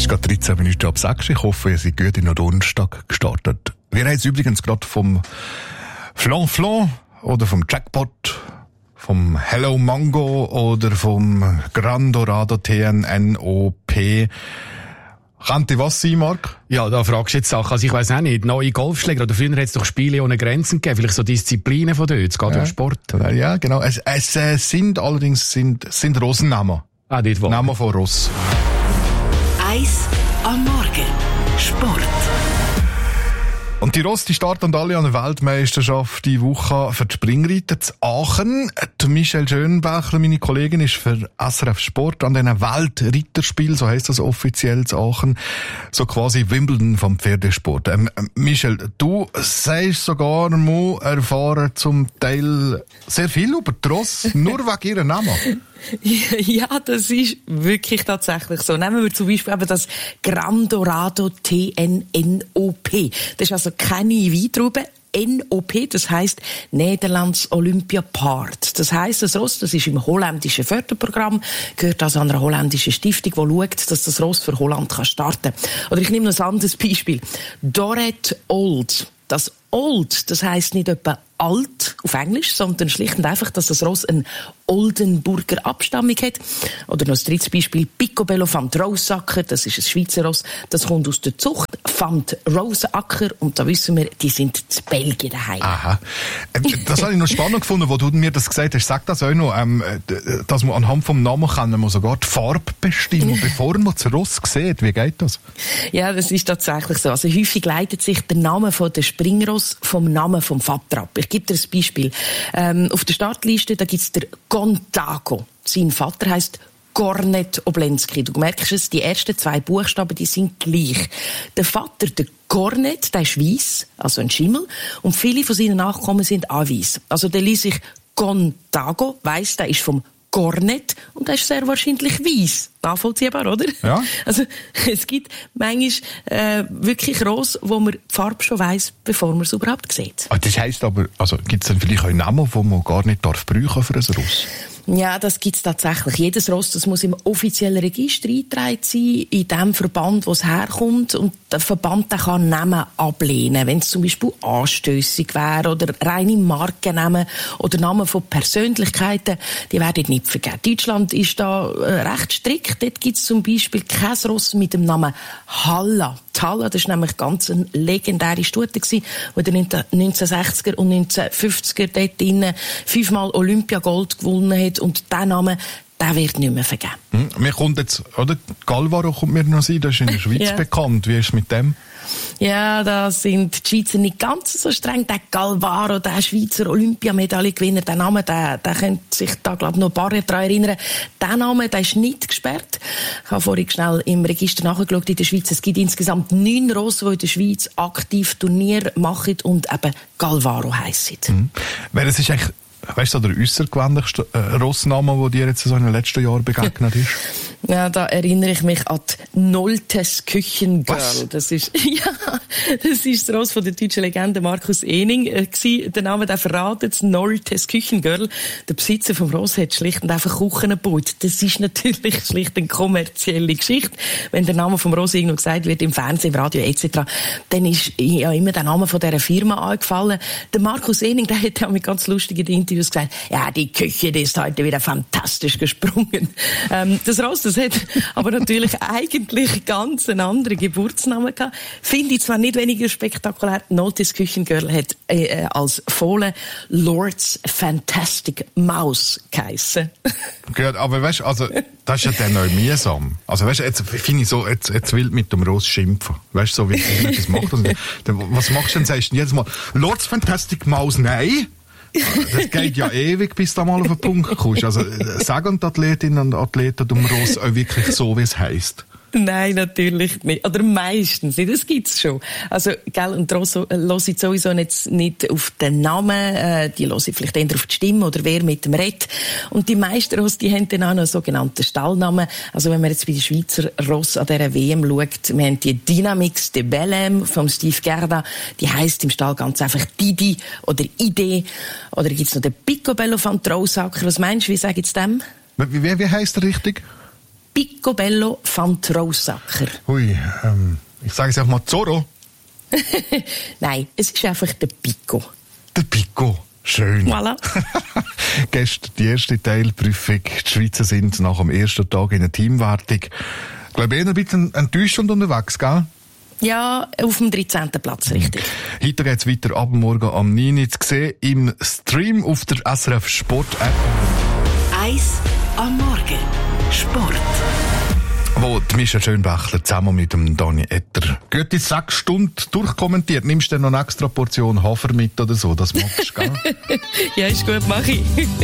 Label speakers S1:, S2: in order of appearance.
S1: ist gerade 13 Minuten ab 6. Ich hoffe, ihr seid gut in den Donnerstag gestartet. Wir haben jetzt übrigens gerade vom Flan oder vom Jackpot, vom Hello Mango oder vom Grandorado TNNOP. Könnte was sein, Marc?
S2: Ja, da fragst du jetzt Sachen. Also ich weiss auch nicht, neue Golfschläger oder früher hat es doch Spiele ohne Grenzen gegeben, vielleicht so Disziplinen von dort, es geht um Sport.
S1: Ja, genau. Es sind allerdings Rossnamen.
S2: Ah, dort wo.
S1: Namen von Ross.
S3: 1 am Morgen. Sport.
S1: Und die Ross, die starten alle an der Weltmeisterschaft die Woche für die Springreiter zu Aachen. Die Michelle Schönbächler, meine Kollegin, ist für SRF Sport an diesen Weltreiterspielen, so heisst das offiziell zu Aachen, so quasi Wimbledon vom Pferdesport. Michelle, du sagst sogar mal erfahren zum Teil sehr viel über die Ross, nur wegen ihrem Namen.
S4: Ja, das ist wirklich tatsächlich so. Nehmen wir zum Beispiel eben das Grandorado TNNOP. Das ist also keine Weintraube. NOP, das heisst Nederlands Olympia Paard. Das heisst, das Ross, das ist im holländischen Förderprogramm, gehört also an einer holländischen Stiftung, die schaut, dass das Ross für Holland starten kann. Oder ich nehme noch ein anderes Beispiel. Dorrit Old. Das Old, das heisst nicht etwa alt auf Englisch, sondern schlicht und einfach, dass das Ross eine Oldenburger Abstammung hat. Oder noch ein drittes Beispiel, Picobello van Roosacker, das ist ein Schweizer Ross, das kommt aus der Zucht van Roosacker und da wissen wir, die sind in Belgien daheim.
S1: Aha. Das habe ich noch spannend gefunden, wo du mir das gesagt hast. Sag das auch noch, dass man anhand vom Namen kann man sogar die Farbe bestimmen, bevor man das Ross sieht. Wie geht das?
S4: Ja, das ist tatsächlich so. Also häufig leitet sich der Name von der Springross vom Namen vom Vater ab. Ich gebe dir ein Beispiel. Auf der Startliste, da gibt's der Gontago. Sein Vater heisst Kornet Oblensky. Du merkst es, die ersten 2 Buchstaben, die sind gleich. Der Vater, der Kornet, der ist weiss, also ein Schimmel, und viele von seinen Nachkommen sind auch weiss. Also der liest sich Gontago, weiss, der ist vom Kornet und der ist sehr wahrscheinlich weiss. Nachvollziehbar, oder?
S1: Ja.
S4: Also es gibt manchmal wirklich Ross, wo man die Farbe schon weiss, bevor man es überhaupt sieht.
S1: Das heisst aber, also gibt es dann vielleicht auch Namen, die man gar nicht brauchen darf für ein Ross?
S4: Ja, das gibt's tatsächlich. Jedes Ross, das muss im offiziellen Register eingetragen sein, in dem Verband, wo es herkommt. Und der Verband, der kann Namen ablehnen, wenn es zum Beispiel anstössig wäre oder reine Markennamen oder Namen von Persönlichkeiten, die werden nicht vergeben. Deutschland ist da recht strikt. Dort gibt's zum Beispiel kein Ross mit dem Namen Halla. Die Halla, das war nämlich ganz eine legendäre Stute, die in den 1960er und 1950er dort drinnen 5-mal Olympiagold gewonnen hat. Und dieser Name, der wird nicht mehr vergeben.
S1: Mir kommt jetzt, oder? Galvaro kommt mir noch sein, das ist in der Schweiz bekannt. Wie ist es mit dem?
S4: Ja, da sind die Schweizer nicht ganz so streng. Der Galvaro, der Schweizer Olympiamedaillengewinner, der Name, der könnte sich da, glaube ich, noch ein paar Jahre daran erinnern. Der Name, der ist nicht gesperrt. Ich habe vorhin schnell im Register nachgeschaut in der Schweiz. Es gibt insgesamt 9 Ross, die in der Schweiz aktiv Turnier machen und eben Galvaro heissen.
S1: Weil es ist eigentlich, weißt du, der äussergewöhnlichste Rossname, der dir jetzt so in den letzten Jahren begegnet ist?
S4: Ja, da erinnere ich mich an die Noltes Küchengirl.
S1: Was?
S4: Das ist das Ross von der deutschen Legende Markus Ening gewesen. Der Name, der verratet, das Noltes Küchengirl. Der Besitzer vom Ross hat schlicht und einfach Kuchen gebaut. Das ist natürlich schlicht eine kommerzielle Geschichte. Wenn der Name vom Ross irgendwo gesagt wird, im Fernsehen, im Radio etc., dann ist ja immer der Name von dieser Firma angefallen. Der Markus Ening, der hat ja mit ganz lustigen Interviews gesagt, ja, die Küche, die ist heute wieder fantastisch gesprungen. Das Ross, das hat aber natürlich eigentlich ganz einen anderen Geburtsnamen gehabt. Finde ich zwar nicht weniger spektakulär. Noltes Küchengirl hat als Fohlen Lord's Fantastic Mouse geheissen.
S1: Gut, aber weißt du, also, das ist ja dann auch mühsam. Also weißt du, jetzt finde ich so, jetzt will mit dem Ross schimpfen. Weißt du, so wie ich das mache. Was machst du denn? Sagst du jedes Mal, Lord's Fantastic Mouse, nein? Das geht ja ewig, bis du mal auf den Punkt kommst. Also, sagen die Athletinnen und Athleten um Ross auch wirklich so, wie es heisst?
S4: Nein, natürlich nicht. Oder meistens nicht. Das gibt's schon. Also, gell, und Ross höre ich sowieso nicht auf den Namen, die höre ich vielleicht eher auf die Stimme oder wer mit dem redet. Und die meisten Ross, die haben dann auch noch einen sogenannten Stallnamen. Also, wenn man jetzt bei den Schweizer Ross an dieser WM schaut, wir haben die Dynamix de Bellem vom Steve Gerda, die heisst im Stall ganz einfach Didi oder Ide. Oder gibt's noch den Picobello van Roosacker. Was meinst du, wie sage ich dem?
S1: Wie heisst der richtig?
S4: Picobello van Troussacker.
S1: Hui, ich sage es einfach mal Zorro.
S4: Nein, es ist einfach der Pico.
S1: Der Pico. Schön.
S4: Voilà.
S1: Gestern die erste Teilprüfung. Die Schweizer sind nach dem ersten Tag in der Teamwertung. Ich glaube, eher ein bisschen enttäuschend unterwegs, gell?
S4: Ja, auf dem 13. Platz, richtig.
S1: Heute geht es weiter ab morgen am 9 Uhr zu sehen im Stream auf der SRF Sport App.
S3: 1 am Morgen. Sport.
S1: Wo die Michelle Schönbächler zusammen mit dem Dani Etter gute 6 Stunden durchkommentiert. Nimmst du dann noch eine extra Portion Hafer mit oder so? Das magst du, gell?
S4: Ja, ist gut, mach ich.